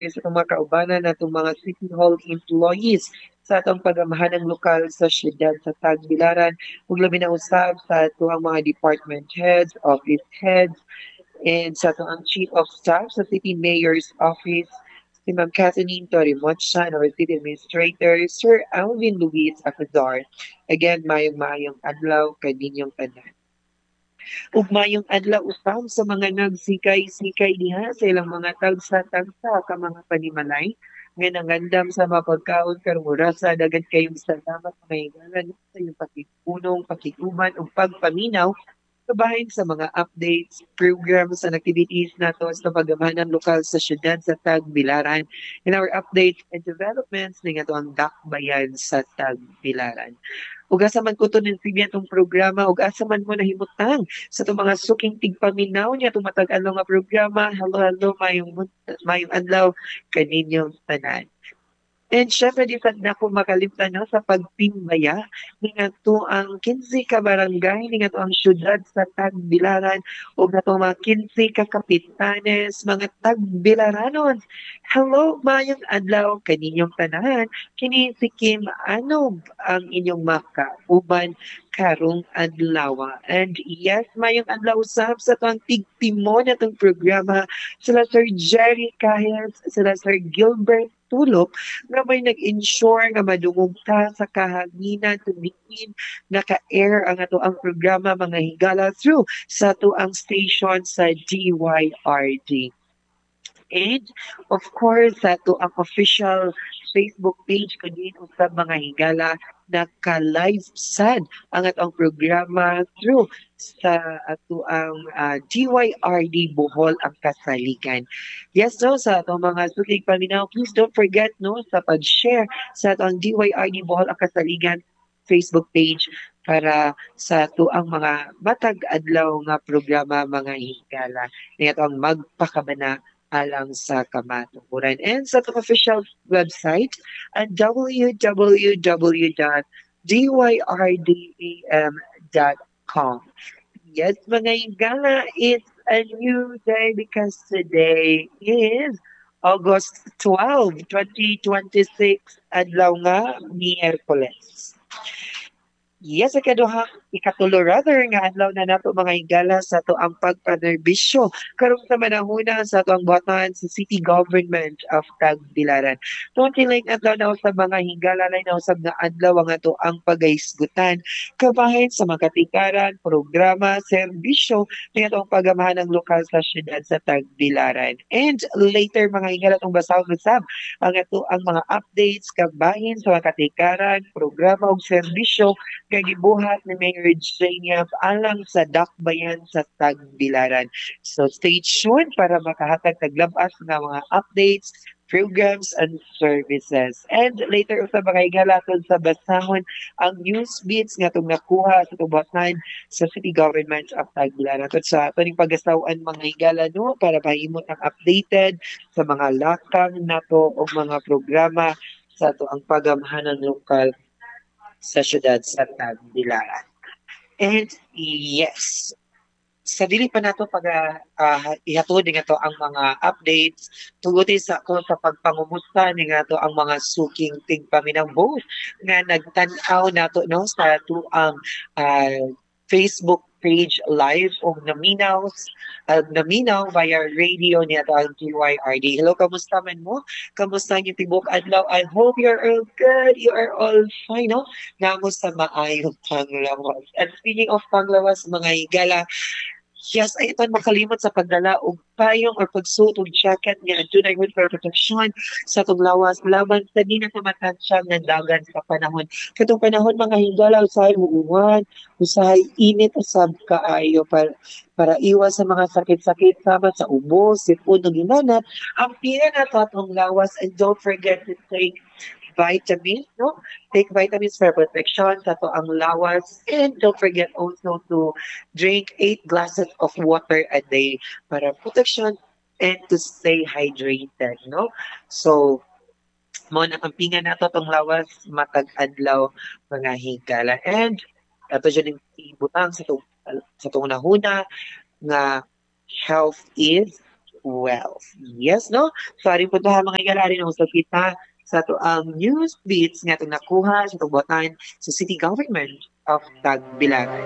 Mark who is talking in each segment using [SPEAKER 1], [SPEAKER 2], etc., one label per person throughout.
[SPEAKER 1] sa itong mga kaubanan na itong mga City Hall employees sa atong pagamahanang lokal sa siyudad sa Tagbilaran. Ug labi na usab sa atuang mga department heads, office heads, and sa atuang chief of staff sa City Mayor's Office, si Ma'am Catherine Torimocha, and our City Administrator, Sir Alvin Luis Acazar. Again, mayong adlaw kaninyong tanan. Ug mayong adlaw usab sa mga nagsikay-sikay diha sa ilang mga tagsa-tagsa ka mga panimalay nga nangandam sa mapagkaon karong oras sa dagat kayong salamat mga higalan sa iyong pakipunong, pakiguban ug pagpaminaw kabahin sa mga updates, programs, and activities nato sa pagamahanan lokal sa syudad sa Tagbilaran and our updates and developments ning ato ang dakbayan sa Tagbilaran. Ug asa man ko to ninsinya tong programa ug asa man mo nahimutang sa itong mga suking tigpaminaw niya tumatag adlaw nga programa. Hello, hello, mayong adlaw kaninyong tanan. And syempre di sad na ko makalimtan no, sa pagtimbaya ning ato ang 15 ka barangay ning ato ang syudad sa Tagbilaran ug ato mga 15 ka kapitanes mga Tagbilaranon. Hello, mayong adlaw kaninyong tanan. Kini si Kim Anog ang inyong makauban karong adlaw. And yes, mayong adlaw usab sa tuang tigtimon natong programa sila Sir Jerry Kahit, sila Sir Gilbert Tulok nga may nag-ensure nga madungog ta sa kahanginan tumikin naka-air ang ato ang programa mga higala through sa ato ang station sa DYRD. And of course, sa ato ang official Facebook page ko din usab mga higala naka-live sad ang atong programa through sa ato ang DYRD Bohol ang kasaligan. Yes, no, sa atong mga sugig paminaw, please don't forget no sa pag-share sa atong DYRD Bohol ang kasaligan Facebook page para sa ato ang mga matag adlaw nga programa mga higala. Ni atong magpakabana alang sa kamatukuran. And sa itong official website at www.dyrDam.com. Yes, mga higala, it's a new day because today is August 12, 2026, adlaw nga Miyerkules. Yes, ikatulo rather nga adlaw na nato mga higala sa to ang pagpanerbisyo karong sa manahuna sa to ang buhatan sa City Government of Tagbilaran. Tuon kining adlaw na sa mga higala na usab nga adlaw nga to ang pagaisgutan kabahin sa mga katikaran, programa, serbisyo ni atong pagamahan ng lokal sa syudad sa Tagbilaran. And later mga higala tong basahon usab ang ato ang mga updates kabahin sa mga katikaran, programa ug serbisyo kay gibuhat ni Mayor Eugenia alang sa dakbayan sa Tagbilaran. So stay tuned para makahatag taglabas nga mga updates, programs, and services. And later sa mga igalaton sa basahon ang news beats nga itong nakuha sa tubatan sa City Government of Tagbilaran. At sa ito pagasawan mga higala no, para mahimot ang updated sa mga lakang nato o mga programa sa ito ang pagamahanan lokal sa syudad sa Tagbilaran. And yes, sa dili pa nato pag ihatod nga to ang mga updates tuguti sa ko sa pagpangumusta ni nga to ang mga suking tigpaminang both nga nagtan-aw nato no sa to ang Facebook page live o naminaw via radio niya to ang GYRD. Hello, kamusta man mo? Kamusta ang tibok adlaw? I hope you're all good. You are all fine, no? Namusta maayong panglawas. And speaking of panglawas, mga higala, yes, ay ito makalimot sa pagdala og payong or pagsuot og jacket nga adunay good for protection sa itong lawas laban sa di na kamatansya nga dagan sa panahon. Katong panahon mga higala usahay muuwan, usahay init usab kaayo para iwas sa mga sakit-sakit sama sa ubo, sipon ug inanat. Ang pila na to atong lawas and don't forget to take vitamins, no? Take vitamins for protection sa to ang lawas and don't forget also to drink 8 glasses of water a day para protection and to stay hydrated, no? So, mo na kampingan nato tong lawas matag adlaw mga higala. And ato dyan yung ibutang sa tong nahuna nga health is wealth. Yes, no? So, aring puntahan mga igalari na usap kita sa to ang news beats nga itong nakuha sa tubutan sa City Government of Tagbilaran.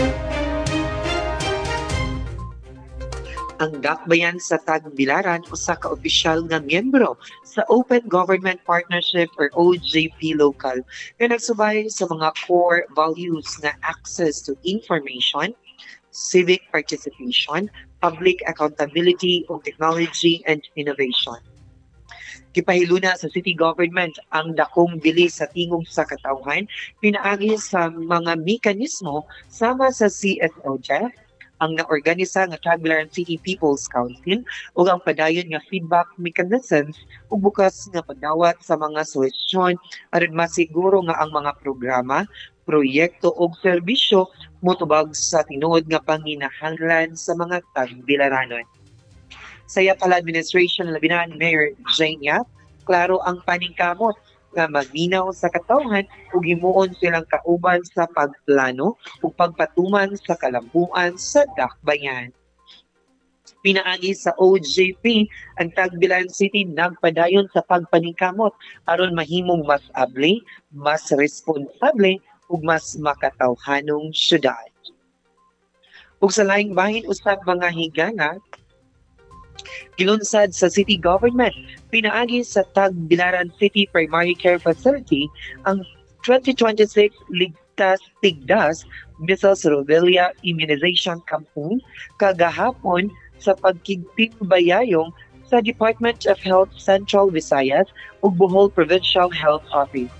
[SPEAKER 1] Ang dakbayan sa Tagbilaran usa ka opisyal nga miyembro sa Open Government Partnership or OJP Local nga nagsubay sa mga core values nga access to information, civic participation, public accountability o technology and innovation. Gipahiluna sa city government ang dakong bilis sa tingog sa katawhan pinaagi sa mga mekanismo sama sa CSOJ ang naorganisa nga Tagbilaran City People's Council ug ang padayon nga feedback mechanisms ug bukas nga pagdawat sa mga suwestyon aron masiguro nga ang mga programa, proyekto ug serbisyo motubag sa tinuod nga panginahanglan sa mga Tagbilaranon. Sa pala administration labi na ni Mayor Jane Yap, klaro ang paningkamot nga magminaw sa katawhan ug himuon silang kauban sa pagplano ug pagpatuman sa kalambuan sa dakbayan. Pinaagi sa OJP, ang Tagbilaran City nagpadayon sa pagpaningkamot aron mahimong mas abli, mas responsable ug mas makatawhanong syudad. Ug sa laing bahin usab mga higala, gilunsad sa city government, pinaagi sa Tagbilaran City Primary Care Facility ang 2026 Ligtas Tigdas Measles Rubella Immunization Campaign kagahapon sa pagkigtingbayayong sa Department of Health Central Visayas ug Bohol Provincial Health Office.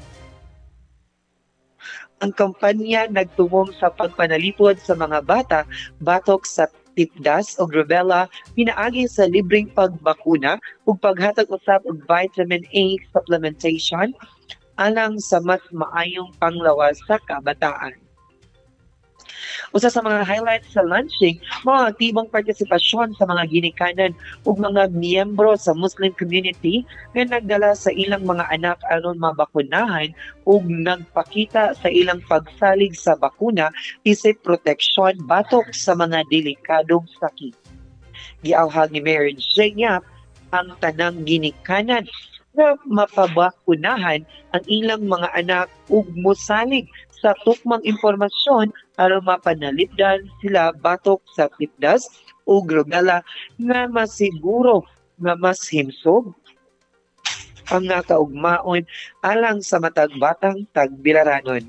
[SPEAKER 1] Ang kampanya nagtumong sa pagpanalipod sa mga bata batok sa tipdas o rubella pinaagi sa libreng pagbakuna ug paghatag usab og vitamin A supplementation alang sa mas maayong panglawas sa kabataan. Usa sa mga highlights sa launching, mga aktibong partisipasyon sa mga ginikanan ug mga miyembro sa Muslim community nga nagdala sa ilang mga anak aron mabakunahan ug nagpakita sa ilang pagsalig sa bakuna isip proteksyon batok sa mga delikadong sakit. Giawhag ni Mayor Jane Yap ang tanang ginikanan na mapabakunahan ang ilang mga anak ug mosalig sa tukmang impormasyon aron mapanalipdan sila batok sa tipdas o rubella nga masiguro nga mas himsog ang nga kaugmaon alang sa matag batang Tagbilaranon.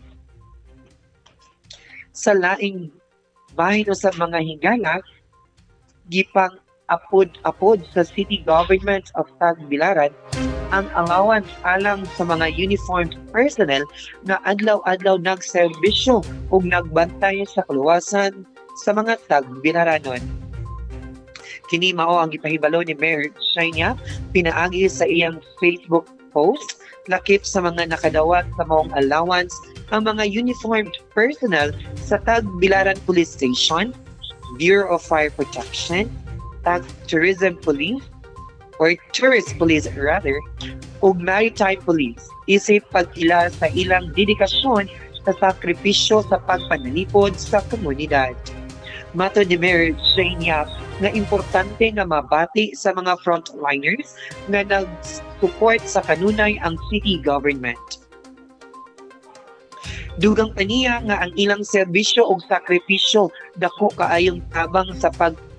[SPEAKER 1] Sa laing bahin sa mga higala, gipang apod-apod sa City Government of Tagbilaran ang allowance alang sa mga uniformed personnel na adlaw-adlaw nagserbisyo ug nagbantay sa kaluwasan sa mga Tagbilaranon. Kini mao ang gipahibalo ni Mayor Shania pinaagi sa iyang Facebook post lakip sa mga nakadawat sa maong allowance ang mga uniformed personnel sa Tagbilaran Police Station, Bureau of Fire Protection, Tag Tourism Police, or Tourist Police rather, ug Maritime Police isip pag-ila sa ilang dedikasyon sa sakripisyo sa pagpanalipod sa komunidad. Mato ni Mayor Shane Yap nga importante nga mabati sa mga frontliners nga nag-support sa kanunay ang city government. Dugang paniya nga ang ilang serbisyo o sakripisyo dako kaayong tabang sa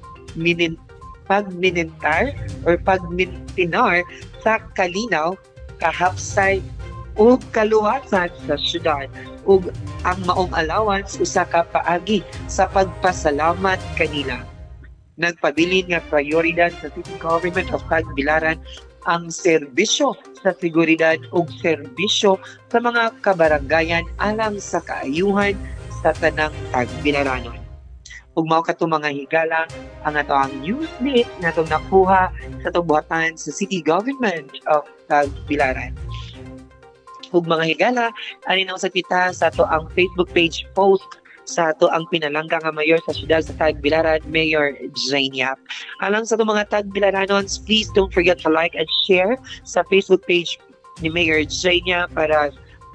[SPEAKER 1] pagminintar or pagmintinar sa kalinaw, kahapsay ug kaluwasan sa syudad ug ang maong allowance usa ka paagi sa pagpasalamat kanila. Nagpabilin nga prioridad sa City Government of Tagbilaran ang serbisyo sa seguridad ug serbisyo sa mga kabaranggayan alang sa kaayuhan sa tanang Tagbilaranon. Ug mao kato mga higala ang ato ang news beat na itong nakuha sa tubuhatan sa City Government of Tagbilaran. Ug mga higala, ani na usab kita sa ato ang Facebook page post sa ato ang pinalangga nga mayor sa siyudad sa Tagbilaran, Mayor Jane Yap. Alang sa itong mga Tagbilaranons, please don't forget to like and share sa Facebook page ni Mayor Jane Yap para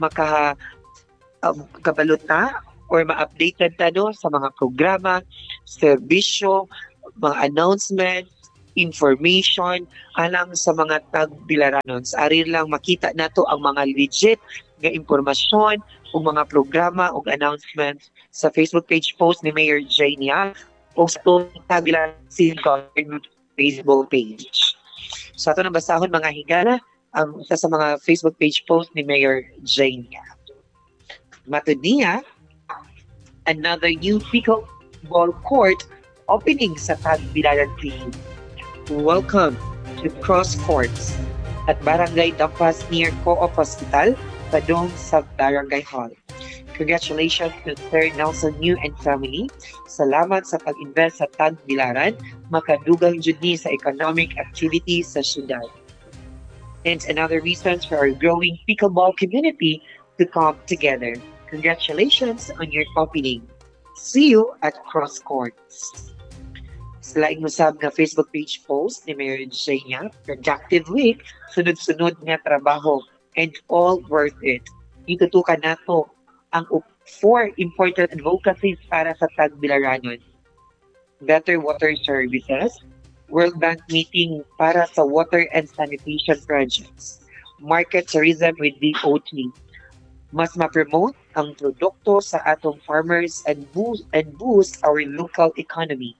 [SPEAKER 1] kabaluta or ma-updated ta no, sa mga programa, serbisyo, mga announcements, information alang sa mga tagbilaranon. Sa arin lang makita nato ang mga legit nga impormasyon o mga programa o announcements sa Facebook page post ni Mayor Jane Yap o sa itong tagbilaranon City Government Facebook page. So ato nang basahon mga higala ang isa sa mga Facebook page post ni Mayor Jane Yap. Matod niya, another new pickleball court opening sa Tagbilaran City. Welcome to Cross Courts at Barangay Dampas near Co-op Hospital, Padong sa Barangay Hall. Congratulations to Sir Nelson New and family. Salamat sa pag-invest sa Tagbilaran, makadugang jud ni sa economic activities sa syudad. And another reason for our growing pickleball community to come together. Congratulations on your opening. See you at Cross Courts. Sa laing usab nga Facebook page post ni Mayor Jania, productive week, sunod-sunod nga trabaho, and all worth it. Itutukan nato ang 4 important advocacies para sa Tagbilaranon. Better water services, World Bank meeting para sa water and sanitation projects, market tourism with DOT, mas ma-promote ang produkto sa atong farmers and boost our local economy.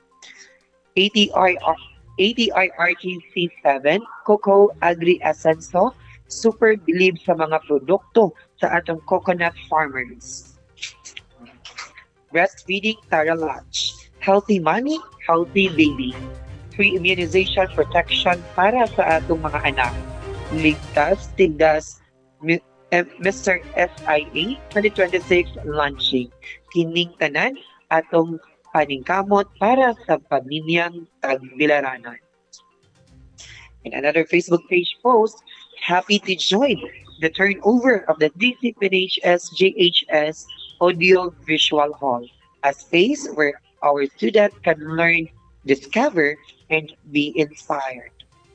[SPEAKER 1] ATI RTC7, Cocoa Agri Ascenso, super believe sa mga produkto sa atong coconut farmers. Breastfeeding Tara Latch, healthy mommy, healthy baby. Free immunization protection para sa atong mga anak. Ligtas, tigdas, Mr. SIA 2026 launching. Kining tanan atong paningkamot para sa pamilyang Tagbilaranon. In another Facebook page post, happy to join the turnover of the DCPNHS JHS Audio Visual Hall, a space where our students can learn, discover, and be inspired.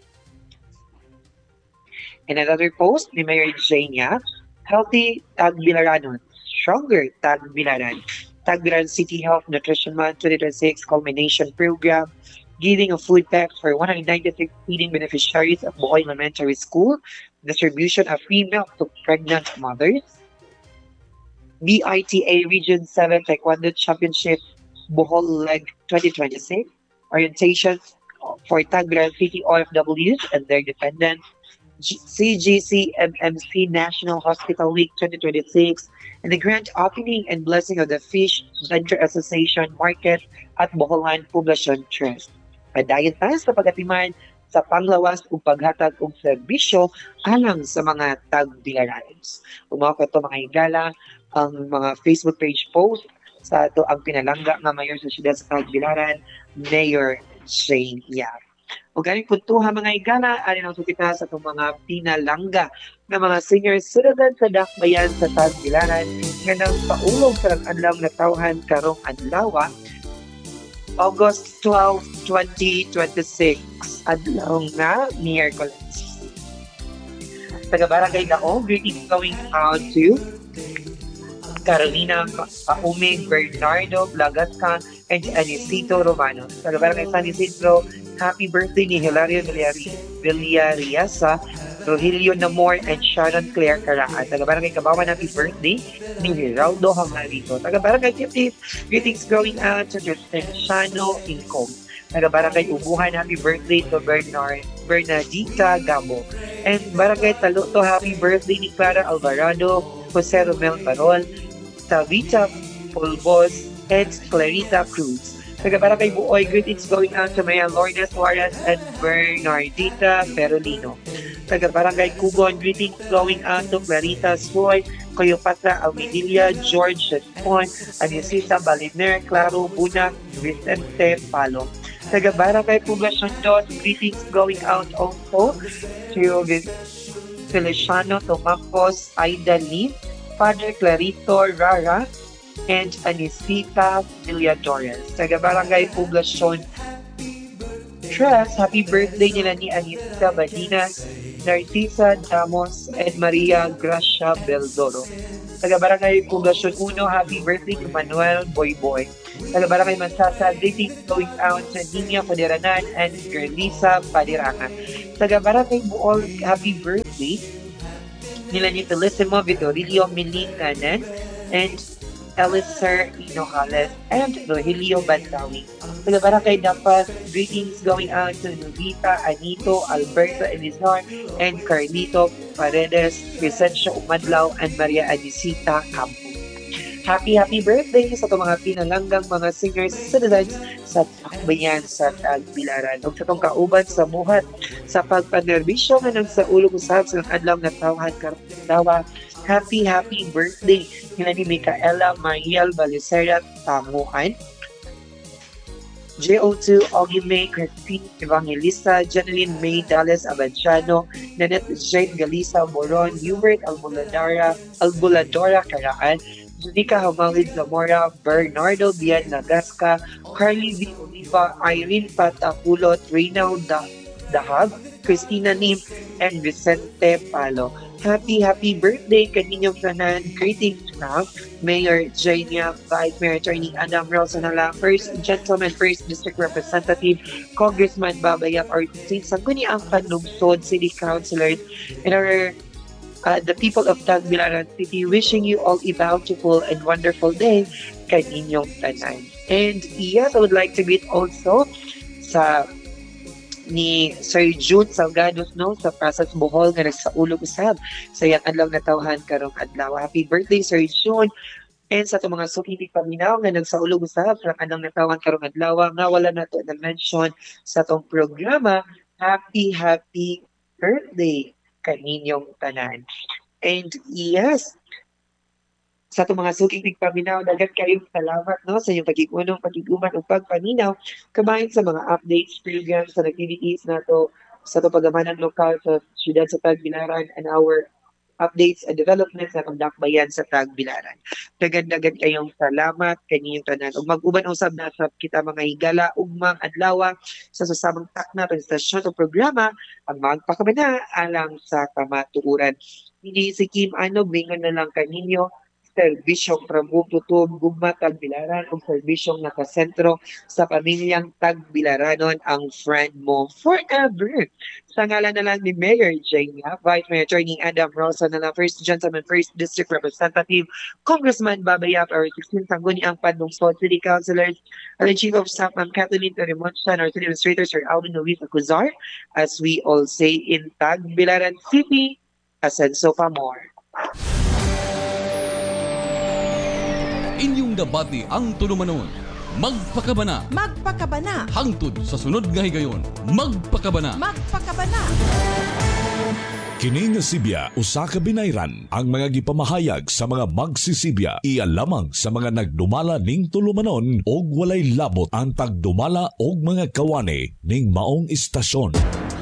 [SPEAKER 1] In another post ni Mayor Jania, healthy Tagbilaranon, stronger Tagbilaran. Tagbilaran City Health Nutrition Month 2026 culmination program, giving of food packs for 196 feeding beneficiaries of Bohol Elementary School, distribution of free milk to pregnant mothers, BITA Region 7 Taekwondo Championship Bohol Leg 2026, orientation for Tagbilaran City OFWs and their dependents, CGC MMC National Hospital Week 2026, and the grand opening and blessing of the Fish Venture Association Market at Boholan Poblacion Trust. Padayon tayo sa pagatiman sa panglawas ug paghatag og serbisyo alang sa mga Tagbilaranos. Umaw ko ito mga higala ang mga Facebook page post sa ato ang pinalangga nga mayor sa siyudad sa Tagbilaran, Mayor Shane Yap. O galing puntuha mga higala, alin ang sukita sa itong mga pinalangga ng mga senior citizens sa dakbayan sa Tagbilaran nga nang paulong sa nag-anlang na tawhan karong adlaw, August 12, 2026, adlaw nga Miyerkules. Taga-Barangay Daog, greetings going out to Carolina Paumig, Bernardo Blagasca, and Anicito Romano. Taga-Barangay San Isidro, happy birthday ni Hilario Villariasa, Rogelio Namor, and Sharon Claire Caraan. Taga-Barangay Kabawan, happy birthday ni Geraldo Hangarito. Taga-Barangay Tipis, greetings going out to Cristiano Incom. Taga-Barangay Ubuhan, happy birthday to Bernadita Gabo. And Barangay Taluto, happy birthday ni Clara Alvarado, Jose Romel Parol, Tavita Polbos, and Clarita Cruz. Taga-Barangay Buoy, greetings going out to Maria Lourdes Suarez and Bernardita Ferolino. Taga-Barangay Cugon, greetings going out to Clarita Soy, Coyopatra Awidilia, George Sespon, Anisita Baliner, Claro Buna, Vicente Palo. Taga-Barangay Poblacion 2, greetings going out also to Feliciano Tomacos, Aida Lee, Father Clarito Rara, and Anisita Villadores. Taga-Barangay Poblacion Trust, happy birthday nila ni Anisita Balinas, Narcisa Damos, and Maria Gracia Beldoro. Taga-Barangay Pugacion 1, happy birthday to Manuel Boyboy. Taga-Barangay Mansasa, greetings going out sa Nina Padiranan and Gerlisa Padirangan. Taga-Barangay Buol, happy birthday nila ni Felicimo Vitorilio Milinganan and Eliser Inojales and Rogelio Bandawi. Taga-Barangay Dapas, greetings going out to Novita, Anito, Alberto Elizar, and Carlito Paredes, Crescencio Umadlaw, and Maria Anisita Campo. Happy birthday sa itong mga pinalanggang mga senior citizens sa Takbayan sa Tagbilaran. O sa itong kauban sa buhat sa pagpanerbisyo nga nang sa ulong usab sa adlaw na tawhan kartawa. Happy birthday nila ni Micaela Mariel Balicera Tamuan, JO2 Augie May Christine Evangelista, Janeline May Dallas Abanciano, Nanette Jane Galisa Moron, Hubert Albuladora Caraan, Junica Hamawid Zamora, Bernardo Bian Nagasca, Carly V. Oliva, Irene Patapulot, Reynald Dahab, Christina Nim, and Vicente Palo. Happy birthday kaninyong tanan. Greetings from Mayor Jania, Vice Mayor Attorney Adam Rosanala, First Gentleman, First District Representative, Congressman Babayap Ortiz, Sangguni ang Panlungsod City Councilors, and our the people of Tagbilaran City, wishing you all a bountiful and wonderful day kaninyong tanan. And yes, I would like to greet also sa ni Sir June Salgados no sa Pasas Bohol nga nagsaulog usab sa iyang adlaw na tawhan karong adlaw. Happy birthday Sir June, and sa itong mga sukitig paminaw nga nagsaulog usab sa adlaw na tawhan karong adlaw nga wala na to na mention sa itong programa. Happy birthday kaninyong tanan. And yes, sa itong mga suking paminaw, dagat kayong salamat no, sa inyong pag-iguman o pagpaminaw, kabayan sa mga updates, programs, sa activities nato sa itong pagamanan lokal sa siyudad sa Tagbilaran and our updates and developments na pagdakbayan sa Tagbilaran. Dagan kayong salamat kaninyong tanan. Ug mag-uban usab na sa kita mga higala ugmang adlaw sa susamang takna presentasyon o programa ang magpakamana alang sa kamatuoran. Hindi si Kim Ano, bingon na lang kaninyo serbisyong Pramututom, Gugma, Tagbilaran o serbisyong nakasentro sa pamilyang Tagbilaranon ang friend mo forever. Sa ngalan na lang ni Mayor Jania, Vice Mayor Attorney Adam Rosa na lang, First Gentleman, First District Representative, Congressman Babayap, our 16 Sangguni ang Panlungsod City Councilors, and the Chief of Staff, Ma'am Kathleen Torimoncha, and our City Administrator, Sir Alvin Luis Acuzar, as we all say in Tagbilaran City, Asenso pa more.
[SPEAKER 2] Inyong debate ang tulumanon. Magpakabana. Hangtod sa sunod nga higayon. Magpakabana.
[SPEAKER 3] Kini nga Sibya usa ka binayran ang mga gipamahayag sa mga magsisibya iya lamang sa mga nagdumala ning tulumanon og walay labot ang tagdumala og mga kawani ning maong istasyon.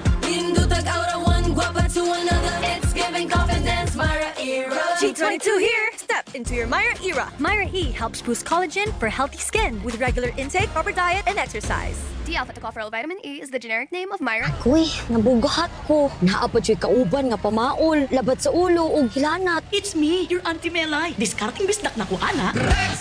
[SPEAKER 4] G22 here! Step into your Myra era. Myra E helps boost collagen for healthy skin with regular intake, proper diet, and exercise.
[SPEAKER 5] D-alpha-tocopherol vitamin E is the generic name of Myra.
[SPEAKER 6] Uy, nabugahat ko. Naapad siya kauban nga pamaol, labat sa ulo ug hilanat.
[SPEAKER 7] It's me, your Auntie Melay. Discarding bisdak na ko, ana.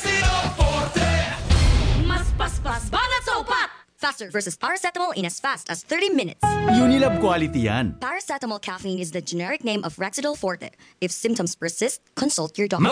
[SPEAKER 7] Mas paspas, banat sa upat!
[SPEAKER 6] Faster versus paracetamol in as fast as 30 minutes.
[SPEAKER 8] Unilab quality yan.
[SPEAKER 6] Paracetamol caffeine is the generic name of Rexidol Forte. If symptoms persist, consult your doctor.